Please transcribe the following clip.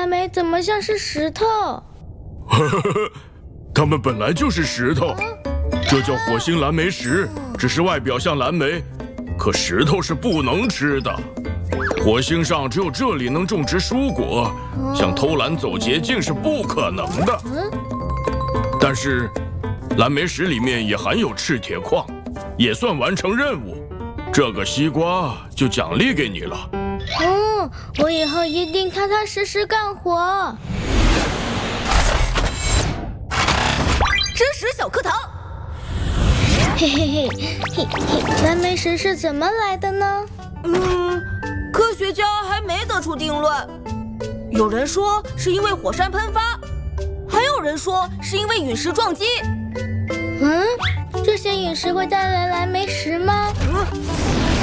蓝莓怎么像是石头？ 它们本来就是石头，这叫火星蓝莓石，只是外表像蓝莓，可石头是不能吃的。火星上只有这里能种植蔬果，想偷懒走捷径是不可能的。但是，蓝莓石里面也含有赤铁矿，也算完成任务。这个西瓜就奖励给你了。 我以后一定踏踏实实干活。 知识小课堂。 嘿嘿嘿，嘿嘿，蓝莓石是怎么来的呢？ 科学家还没得出定论。有人说是因为火山喷发，还有人说是因为陨石撞击。 这些陨石会带来蓝莓石吗？